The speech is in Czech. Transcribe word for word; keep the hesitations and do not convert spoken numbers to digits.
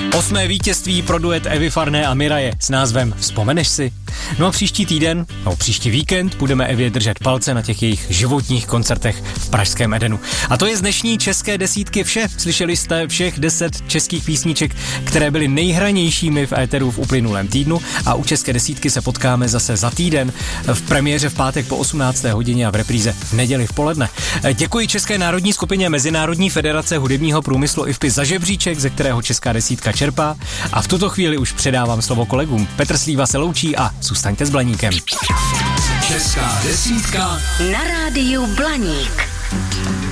Osmé vítězství pro duet Evy Farné a Miraje s názvem Vzpomeneš si? No a příští týden, no příští víkend, budeme Evě držet palce na těch jejich životních koncertech v pražském Edenu. A to je z dnešní české desítky vše. Slyšeli jste všech deset českých písniček, které byly nejhranějšími v éteru v uplynulém týdnu, a u české desítky se potkáme zase za týden v premiéře v pátek po osmnácté hodině a v repríze v neděli v poledne. Děkuji České národní skupině Mezinárodní federace hudebního průmyslu I F P I za žebříček, ze kterého česká desítka čerpá, a v tuto chvíli už předávám slovo kolegům. Petr Slíva se loučí a zůstaňte s Blaníkem. Česká desítka na rádiu Blaník.